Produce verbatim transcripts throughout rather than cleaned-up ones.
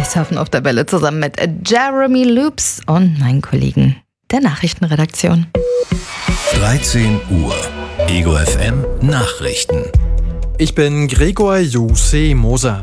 Surfen auf der Welle zusammen mit Jeremy Loops und meinen Kollegen der Nachrichtenredaktion. dreizehn Uhr. Ego F M Nachrichten. Ich bin Gregor Jussi Moser.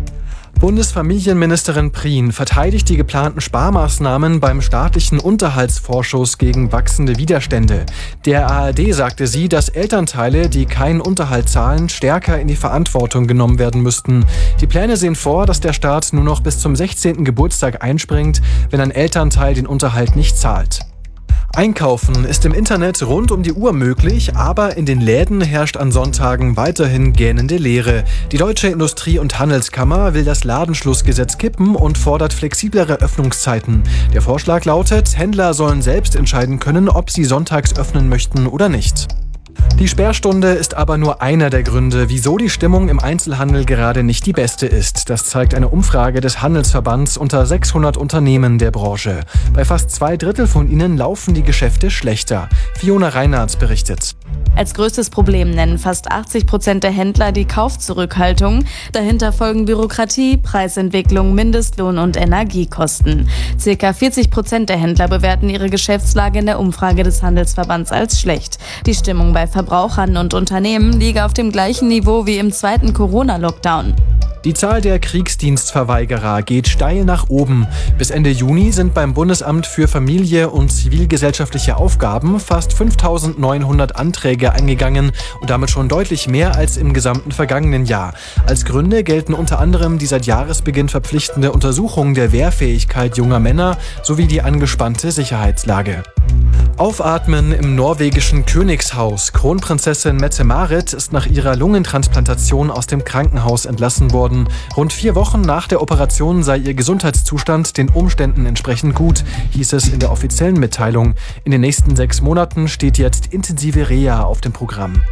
Bundesfamilienministerin Prien verteidigt die geplanten Sparmaßnahmen beim staatlichen Unterhaltsvorschuss gegen wachsende Widerstände. Der A R D sagte sie, dass Elternteile, die keinen Unterhalt zahlen, stärker in die Verantwortung genommen werden müssten. Die Pläne sehen vor, dass der Staat nur noch bis zum sechzehnten Geburtstag einspringt, wenn ein Elternteil den Unterhalt nicht zahlt. Einkaufen ist im Internet rund um die Uhr möglich, aber in den Läden herrscht an Sonntagen weiterhin gähnende Leere. Die Deutsche Industrie- und Handelskammer will das Ladenschlussgesetz kippen und fordert flexiblere Öffnungszeiten. Der Vorschlag lautet, Händler sollen selbst entscheiden können, ob sie sonntags öffnen möchten oder nicht. Die Sperrstunde ist aber nur einer der Gründe, wieso die Stimmung im Einzelhandel gerade nicht die beste ist. Das zeigt eine Umfrage des Handelsverbands unter sechshundert Unternehmen der Branche. Bei fast zwei Drittel von ihnen laufen die Geschäfte schlechter. Fiona Reinartz berichtet. Als größtes Problem nennen fast achtzig Prozent der Händler die Kaufzurückhaltung. Dahinter folgen Bürokratie, Preisentwicklung, Mindestlohn und Energiekosten. Circa vierzig Prozent der Händler bewerten ihre Geschäftslage in der Umfrage des Handelsverbands als schlecht. Die Stimmung bei Verbrauchern und Unternehmen liege auf dem gleichen Niveau wie im zweiten Corona-Lockdown. Die Zahl der Kriegsdienstverweigerer geht steil nach oben. Bis Ende Juni sind beim Bundesamt für Familie und zivilgesellschaftliche Aufgaben fast fünftausendneunhundert Anträge eingegangen und damit schon deutlich mehr als im gesamten vergangenen Jahr. Als Gründe gelten unter anderem die seit Jahresbeginn verpflichtende Untersuchung der Wehrfähigkeit junger Männer sowie die angespannte Sicherheitslage. Aufatmen im norwegischen Königshaus. Kronprinzessin Mette-Marit ist nach ihrer Lungentransplantation aus dem Krankenhaus entlassen worden. Rund vier Wochen nach der Operation sei ihr Gesundheitszustand den Umständen entsprechend gut, hieß es in der offiziellen Mitteilung. In den nächsten sechs Monaten steht jetzt intensive Reha auf dem Programm.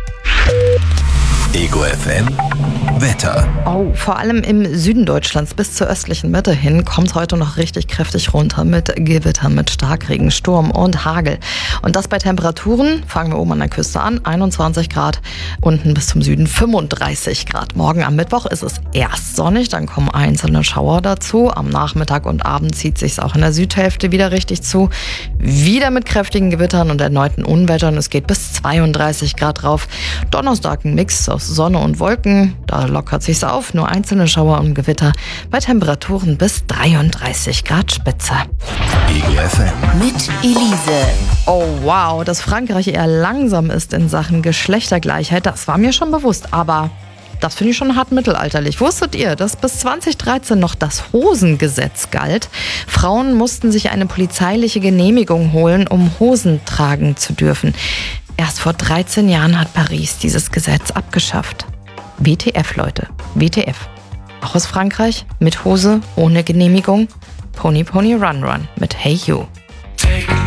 Ego F M Wetter. Oh, vor allem im Süden Deutschlands bis zur östlichen Mitte hin kommt es heute noch richtig kräftig runter mit Gewittern, mit Starkregen, Sturm und Hagel. Und das bei Temperaturen, fangen wir oben an der Küste an, einundzwanzig Grad, unten bis zum Süden fünfunddreißig Grad. Morgen am Mittwoch ist es erst sonnig, dann kommen einzelne Schauer dazu. Am Nachmittag und Abend zieht es sich auch in der Südhälfte wieder richtig zu. Wieder mit kräftigen Gewittern und erneuten Unwettern. Es geht bis zweiunddreißig Grad rauf. Donnerstag ein Mix aus Sonne und Wolken. Da lockert sich's auf, nur einzelne Schauer und Gewitter bei Temperaturen bis dreiunddreißig Grad Spitze. Ego F M Mit Elise. Oh wow, dass Frankreich eher langsam ist in Sachen Geschlechtergleichheit, das war mir schon bewusst, aber das finde ich schon hart mittelalterlich. Wusstet ihr, dass bis zweitausenddreizehn noch das Hosengesetz galt? Frauen mussten sich eine polizeiliche Genehmigung holen, um Hosen tragen zu dürfen. Erst vor dreizehn Jahren hat Paris dieses Gesetz abgeschafft. W T F, Leute. W T F. Auch aus Frankreich, mit Hose, ohne Genehmigung. Pony Pony Run Run mit Hey You.